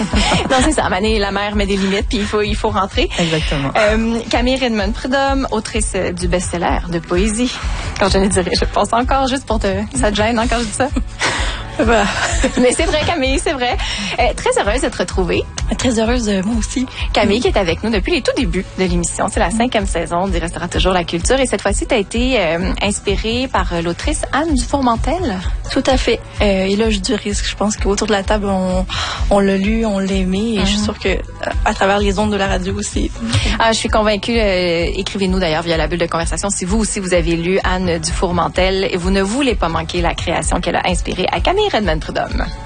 Non, c'est ça. Mané, la mère met des limites, puis il faut rentrer. Exactement. Camille Redmond-Prudhomme, autrice du best-seller de poésie. Quand je le dirais, je pense encore juste pour ça te gêne, hein, quand je dis ça? Voilà. Mais c'est vrai, Camille, c'est vrai. Très heureuse de te retrouver. Très heureuse, moi aussi. Camille qui est avec nous depuis les tout débuts de l'émission. C'est la 5e saison d'Il restera toujours la culture. Et cette fois-ci, tu as été inspirée par l'autrice Anne Dufourmentel. Tout à fait. Éloge du risque. Je pense qu'autour de la table, on l'a lu, on l'a aimé. Et je suis sûre que à travers les ondes de la radio aussi. Ah, je suis convaincue. Écrivez-nous d'ailleurs via la bulle de conversation si vous aussi vous avez lu Anne Dufourmentel et vous ne voulez pas manquer la création qu'elle a inspirée à Camille Redmond-Prudhomme.